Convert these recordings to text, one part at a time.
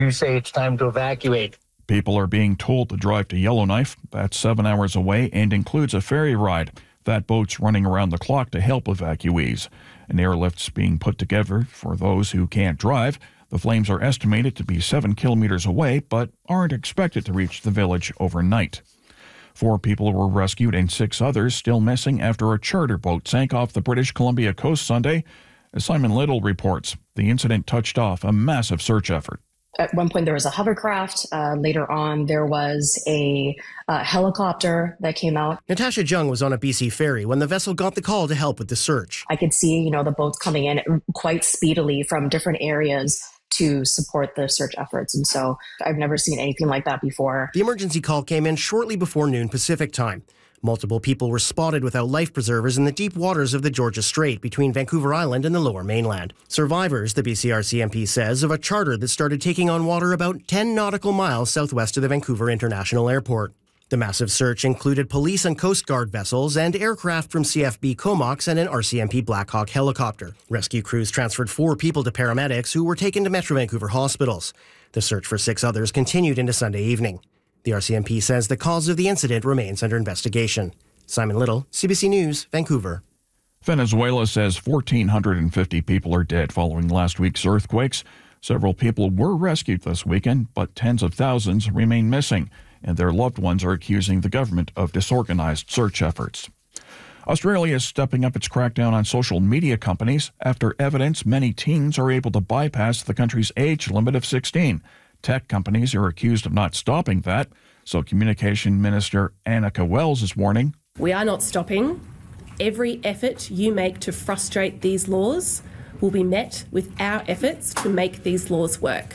You say it's time to evacuate. People are being told to drive to Yellowknife. That's 7 hours away and includes a ferry ride. That boat's running around the clock to help evacuees. An airlift's being put together for those who can't drive. The flames are estimated to be 7 kilometers away, but aren't expected to reach the village overnight. 4 people were rescued and 6 others still missing after a charter boat sank off the British Columbia coast Sunday. As Simon Little reports, the incident touched off a massive search effort. At one point, there was a hovercraft. Later on, there was a helicopter that came out. Natasha Jung was on a BC ferry when the vessel got the call to help with the search. I could see, the boats coming in quite speedily from different areas to support the search efforts. And so I've never seen anything like that before. The emergency call came in shortly before noon Pacific time. Multiple people were spotted without life preservers in the deep waters of the Georgia Strait between Vancouver Island and the Lower Mainland. Survivors, the BCRCMP says, of a charter that started taking on water about 10 nautical miles southwest of the Vancouver International Airport. The massive search included police and Coast Guard vessels and aircraft from CFB Comox and an RCMP Blackhawk helicopter. Rescue crews transferred 4 people to paramedics who were taken to Metro Vancouver hospitals. The search for 6 others continued into Sunday evening. The RCMP says the cause of the incident remains under investigation. Simon Little, CBC News, Vancouver. Venezuela says 1,450 people are dead following last week's earthquakes. Several people were rescued this weekend, but tens of thousands remain missing, and their loved ones are accusing the government of disorganized search efforts. Australia is stepping up its crackdown on social media companies after evidence many teens are able to bypass the country's age limit of 16. Tech companies are accused of not stopping that, so Communication Minister Annika Wells is warning. We are not stopping. Every effort you make to frustrate these laws will be met with our efforts to make these laws work.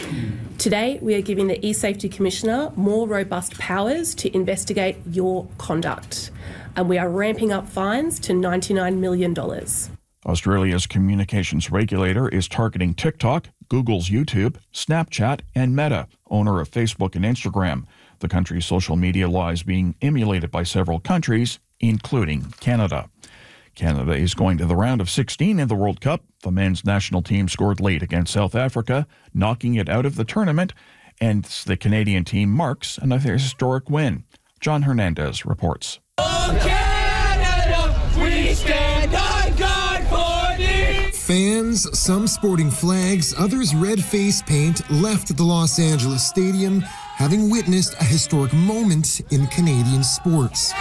Today, we are giving the eSafety Commissioner more robust powers to investigate your conduct, and we are ramping up fines to $99 million. Australia's communications regulator is targeting TikTok, Google's YouTube, Snapchat, and Meta, owner of Facebook and Instagram. The country's social media law is being emulated by several countries, including Canada. Canada is going to the round of 16 in the World Cup. The men's national team scored late against South Africa, knocking it out of the tournament, and the Canadian team marks another historic win. John Hernandez reports. Oh, Canada, we stand on guard for thee! Fans, some sporting flags, others red face paint, left the Los Angeles Stadium, having witnessed a historic moment in Canadian sports.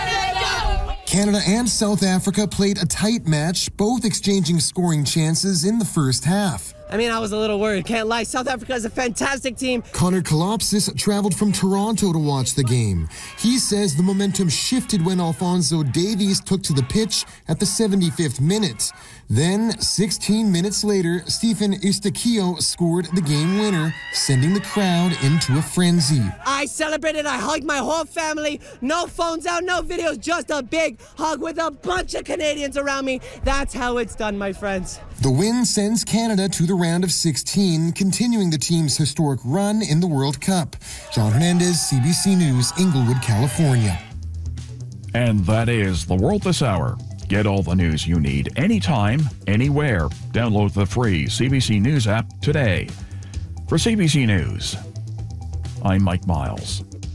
Canada and South Africa played a tight match, both exchanging scoring chances in the first half. I was a little worried, can't lie. South Africa is a fantastic team. Connor Kalopsis traveled from Toronto to watch the game. He says the momentum shifted when Alphonso Davies took to the pitch at the 75th minute. Then, 16 minutes later, Stephen Eustaquio scored the game winner, sending the crowd into a frenzy. I celebrated, I hugged my whole family. No phones out, no videos, just a big hug with a bunch of Canadians around me. That's how it's done, my friends. The win sends Canada to the round of 16, continuing the team's historic run in the World Cup. John Hernandez, CBC News, Inglewood, California. And that is The World This Hour. Get all the news you need anytime, anywhere. Download the free CBC News app today. For CBC News, I'm Mike Miles.